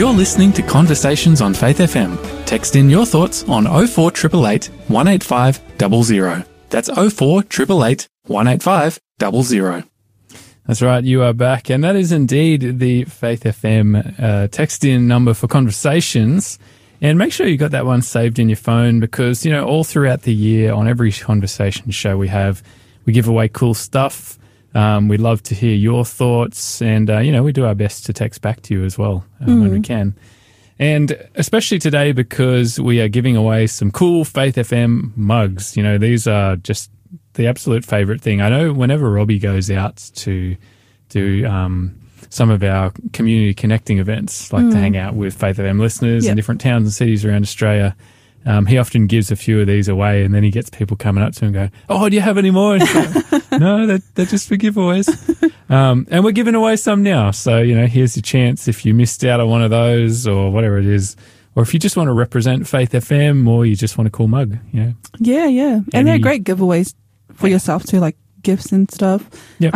You're listening to Conversations on Faith FM. Text in your thoughts on 04888 185 00. That's 04888 185 00. That's right, you are back. And that is indeed the Faith FM text in number for conversations. And make sure you got that one saved in your phone because, you know, all throughout the year on every conversation show we give away cool stuff. We'd love to hear your thoughts and, you know, we do our best to text back to you as well when we can. And especially today because we are giving away some cool Faith FM mugs. You know, these are just the absolute favorite thing. I know whenever Robbie goes out to do some of our community connecting events, like to hang out with Faith FM listeners in different towns and cities around Australia, he often gives a few of these away and then he gets people coming up to him and go, "Oh, do you have any more?" And he's like, "No, they're just for giveaways." And we're giving away some now. So, you know, here's your chance if you missed out on one of those or whatever it is. Or if you just want to represent Faith FM or you just want a cool mug, you know. Yeah. And they're great giveaways for yourself too, like gifts and stuff. Yep.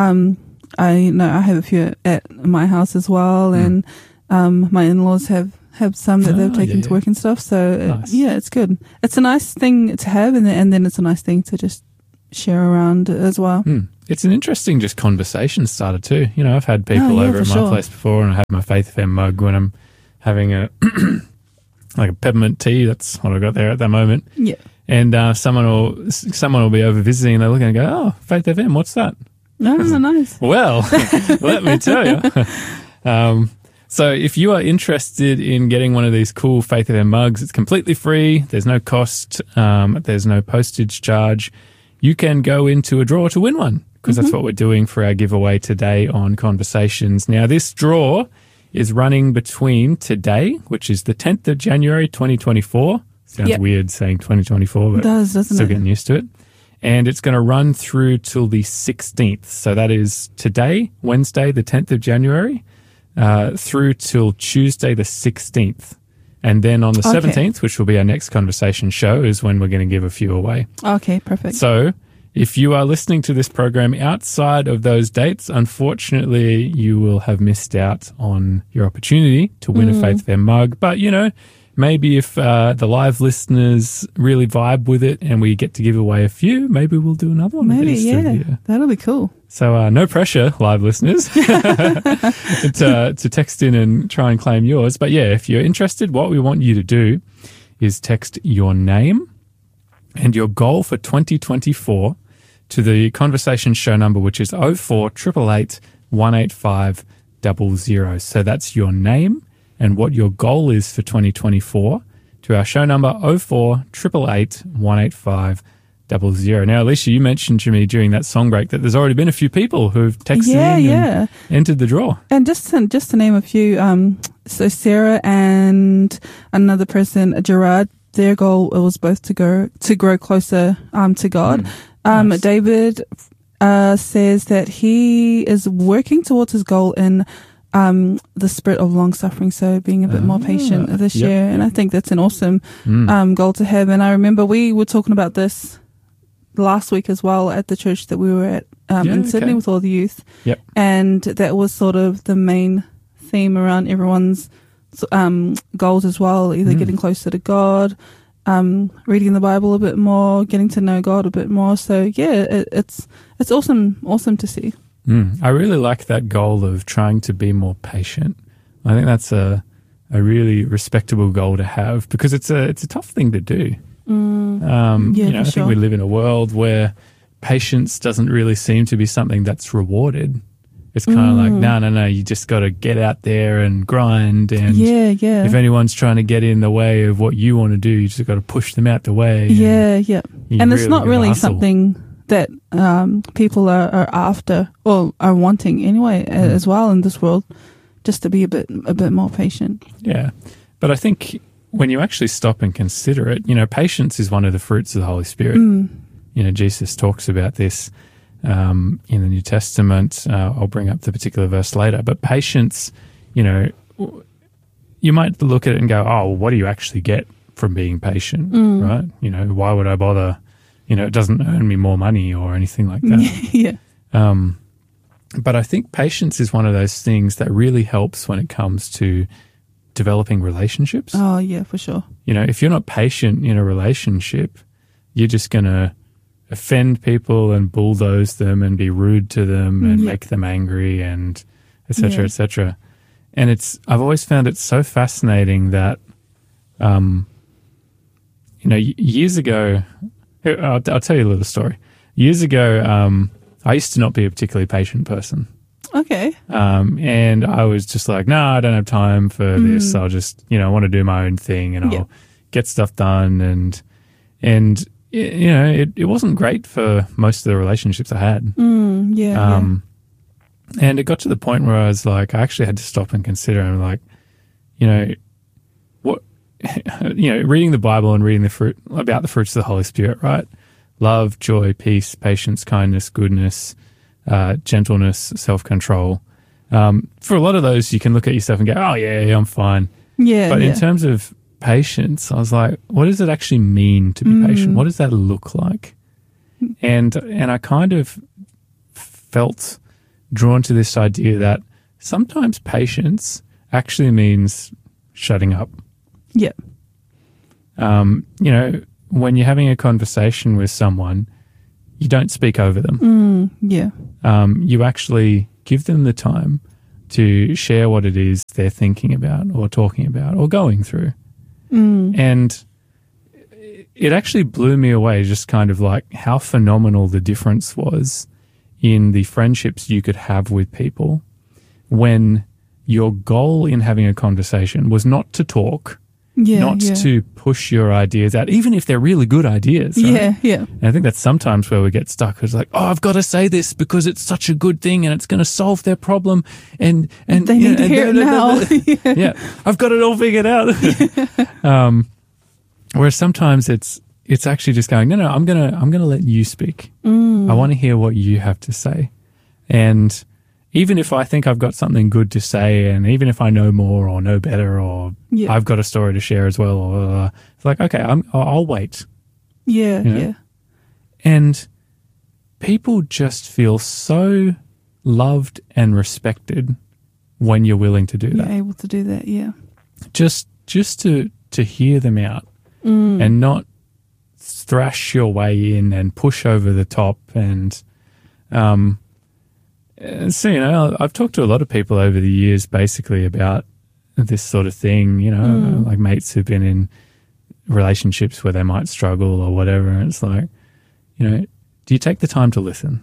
I know I have a few at my house as well, and my in-laws have some that they've taken to work and stuff. So nice. It's good. It's a nice thing to have, and then it's a nice thing to just share around as well. It's an interesting just conversation starter too. You know, I've had people over at my place before, and I have my Faith FM mug when I'm having a like a peppermint tea. That's what I've got there at that moment. Yeah. And someone will be over visiting and they're looking and go, "Oh, Faith FM, what's that?" Oh, nice. Well, let me tell you. So if you are interested in getting one of these cool Faith FM mugs, it's completely free. There's no cost. There's no postage charge. You can go into a draw to win one because that's what we're doing for our giveaway today on Conversations. Now, this draw is running between today, which is the 10th of January, 2024. Sounds weird saying 2024, but it does, doesn't still it? Getting used to it. And it's going to run through till the 16th. So that is today, Wednesday, the 10th of January, through till Tuesday, the 16th. And then on the 17th, which will be our next conversation show, is when we're going to give a few away. Okay, perfect. So if you are listening to this program outside of those dates, unfortunately, you will have missed out on your opportunity to win a Faith FM mug. But, you know, maybe if the live listeners really vibe with it and we get to give away a few, maybe we'll do another one. Maybe, that'll be cool. So no pressure, live listeners, to text in and try and claim yours. But yeah, if you're interested, what we want you to do is text your name and your goal for 2024 to the conversation show number, which is 04888 185 00. So that's your name and what your goal is for 2024 to our show number 04888 185 00. Now, Alicia, you mentioned to me during that song break that there's already been a few people who've texted in and entered the draw. And just to name a few, so Sarah and another person, Gerard, their goal was both to grow closer to God. Nice. David says that he is working towards his goal in the spirit of long suffering, so being a bit more patient this year. And I think that's an awesome goal to have. And I remember we were talking about this last week as well at the church that we were at in Sydney with all the youth. Yep. And that was sort of the main theme around everyone's goals as well, either getting closer to God, reading the Bible a bit more, getting to know God a bit more. So yeah, it's awesome to see. I really like that goal of trying to be more patient. I think that's a really respectable goal to have because it's a tough thing to do. I think we live in a world where patience doesn't really seem to be something that's rewarded. It's kind of like, no, you just got to get out there and grind. And if anyone's trying to get in the way of what you want to do, you just got to push them out the way. And it's not really something that people are after or are wanting anyway as well in this world, just to be a bit more patient. Yeah. But I think when you actually stop and consider it, you know, patience is one of the fruits of the Holy Spirit. You know, Jesus talks about this in the New Testament. I'll bring up the particular verse later. But patience, you know, you might look at it and go, oh, what do you actually get from being patient, right? You know, why would I bother? You know, it doesn't earn me more money or anything like that. But I think patience is one of those things that really helps when it comes to developing relationships. Oh, yeah, for sure. You know, if you're not patient in a relationship, you're just going to offend people and bulldoze them and be rude to them and make them angry and et cetera, et cetera. And I've always found it so fascinating that, you know, years ago, I'll tell you a little story. Years ago, I used to not be a particularly patient person. Okay. And I was just like, no, I don't have time for this. I'll just, you know, I want to do my own thing and I'll get stuff done. And you know, it wasn't great for most of the relationships I had. And it got to the point where I was like, I actually had to stop and consider. And like, you know, what, you know, reading the Bible and reading about the fruits of the Holy Spirit, right? Love, joy, peace, patience, kindness, goodness, gentleness, self-control. For a lot of those, you can look at yourself and go, oh, yeah, I'm fine. Yeah. But in terms of patience, I was like, what does it actually mean to be patient? What does that look like? And I kind of felt drawn to this idea that sometimes patience actually means shutting up. Yeah. You know, when you're having a conversation with someone, you don't speak over them. You actually give them the time to share what it is they're thinking about or talking about or going through. And it actually blew me away, just kind of like how phenomenal the difference was in the friendships you could have with people when your goal in having a conversation was not to talk, not to push your ideas out, even if they're really good ideas. Right? And I think that's sometimes where we get stuck. It's like, oh, I've got to say this because it's such a good thing and it's going to solve their problem. And they need to hear it now. I've got it all figured out. Whereas sometimes it's actually just going, no, I'm gonna let you speak. I want to hear what you have to say. And even if I think I've got something good to say, and even if I know more or know better, or I've got a story to share as well, or it's like, okay, I'll wait. You know? And people just feel so loved and respected when you're willing to do that. You're able to do that, Just to hear them out and not thrash your way in and push over the top. And so, you know, I've talked to a lot of people over the years basically about this sort of thing, you know, like mates who've been in relationships where they might struggle or whatever. And it's like, you know, do you take the time to listen?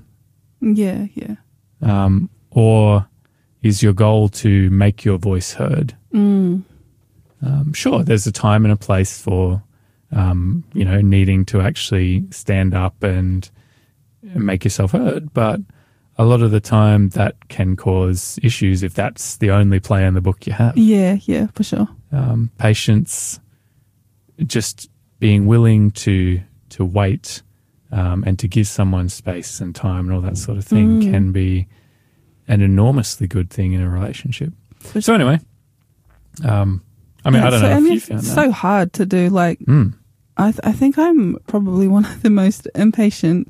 Or is your goal to make your voice heard? Sure, there's a time and a place for, you know, needing to actually stand up and make yourself heard. But a lot of the time that can cause issues if that's the only play in the book you have. Yeah, for sure. Patience, just being willing to wait and to give someone space and time and all that sort of thing can be an enormously good thing in a relationship. So anyway, I mean, I don't know if you found that. It's so hard to do. Like, I think I'm probably one of the most impatient.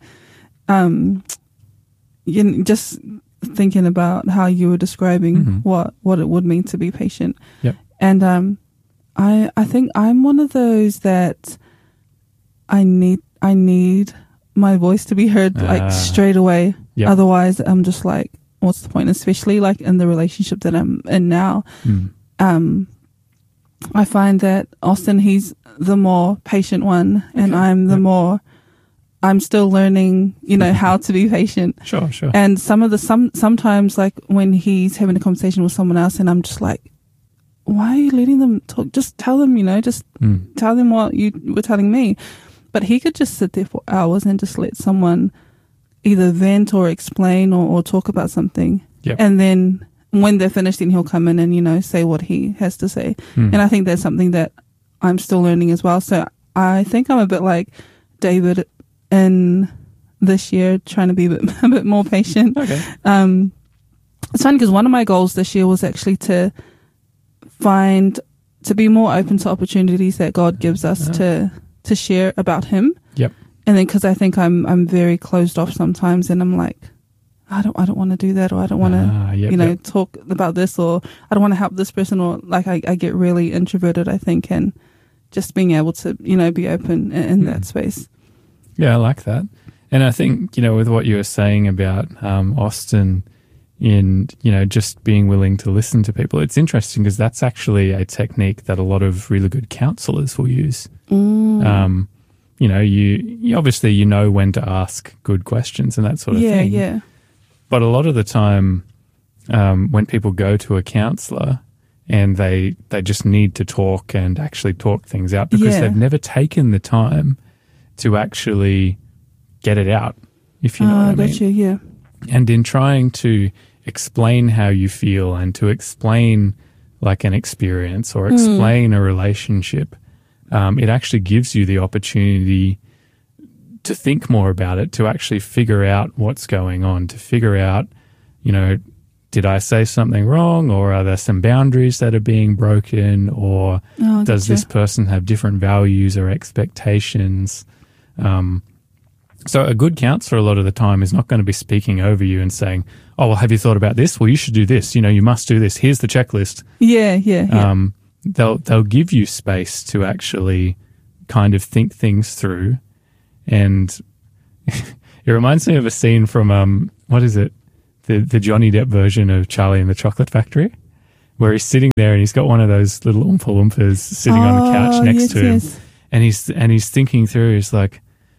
You know, just thinking about how you were describing what it would mean to be patient. And I think I'm one of those that I need my voice to be heard like straight away. Otherwise, I'm just like, what's the point? Especially like in the relationship that I'm in now. I find that Austin, he's the more patient one, and I'm still learning, you know, how to be patient. Sure. And sometimes like when he's having a conversation with someone else and I'm just like, why are you letting them talk? Just tell them, you know, just tell them what you were telling me. But he could just sit there for hours and just let someone either vent or explain or talk about something. And then when they're finished, then he'll come in and, you know, say what he has to say. And I think that's something that I'm still learning as well. So I think I'm a bit like David in this year, trying to be a bit more patient. It's funny because one of my goals this year was actually to be more open to opportunities that God gives us to share about Him. And then because I think I'm very closed off sometimes, and I'm like, I don't want to do that, or I don't want to, talk about this, or I don't want to help this person, or like I get really introverted, I think, and just being able to, be open in that space. Yeah, I like that. And I think, with what you were saying about Austin in, just being willing to listen to people, it's interesting because that's actually a technique that a lot of really good counselors will use. You obviously, when to ask good questions and that sort of thing. Yeah. But a lot of the time when people go to a counselor and they just need to talk and actually talk things out because they've never taken the time to actually get it out, if you know what I mean. Gotcha, yeah. And in trying to explain how you feel and to explain like an experience or explain a relationship, it actually gives you the opportunity to think more about it, to actually figure out what's going on, to figure out, did I say something wrong, or are there some boundaries that are being broken, or does this person have different values or expectations? So a good counselor a lot of the time is not going to be speaking over you and saying, oh, well, have you thought about this? Well, you should do this. You must do this. Here's the checklist. Yeah. They'll give you space to actually kind of think things through. And it reminds me of a scene from, what is it? The Johnny Depp version of Charlie and the Chocolate Factory, where he's sitting there and he's got one of those little Oompa Loompas sitting on a couch next to him. Yes. And he's thinking through, he's like,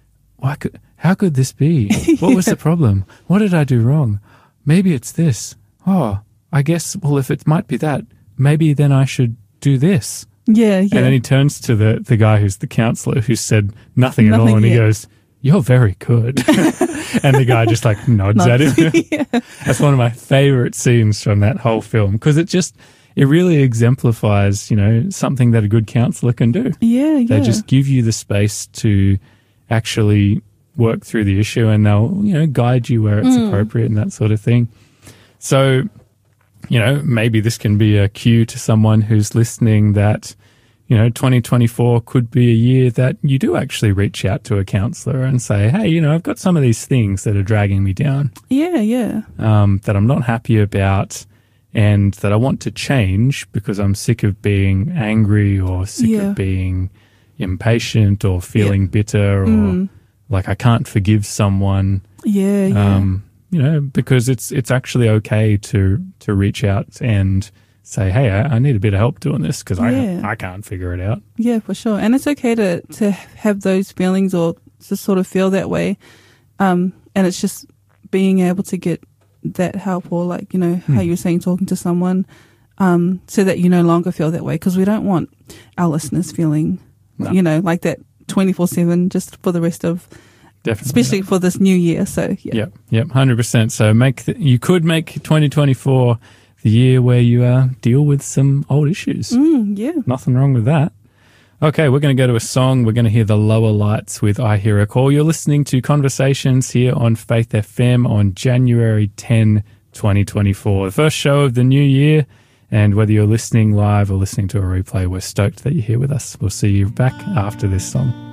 how could this be? What was the problem? What did I do wrong? Maybe it's this. Oh, I guess, well, if it might be that, maybe then I should do this. Yeah. And then he turns to the guy who's the counselor who said nothing at all, and he goes, you're very good. And the guy just like nods at him. Yeah. That's one of my favorite scenes from that whole film, because it really exemplifies, something that a good counselor can do. Yeah. They just give you the space to actually work through the issue, and they'll, guide you where it's appropriate and that sort of thing. So, maybe this can be a cue to someone who's listening that, 2024 could be a year that you do actually reach out to a counselor and say, hey, I've got some of these things that are dragging me down. Yeah. That I'm not happy about and that I want to change because I'm sick of being angry or sick of being impatient or feeling bitter or like I can't forgive someone. Yeah. Because it's actually okay to reach out and say, hey, I need a bit of help doing this because I can't figure it out. Yeah, for sure. And it's okay to have those feelings or to sort of feel that way. And it's just being able to get that help, or like, how you were saying, talking to someone, so that you no longer feel that way, because we don't want our listeners feeling, like that 24/7 just for the rest of, definitely, especially for this new year. So Yep, 100%. So you could make 2024 the year where you deal with some old issues. Nothing wrong with that. Okay, we're going to go to a song. We're going to hear The Lower Lights with I Hear a Call. You're listening to Conversations here on Faith FM on January 10, 2024. The first show of the new year. And whether you're listening live or listening to a replay, we're stoked that you're here with us. We'll see you back after this song.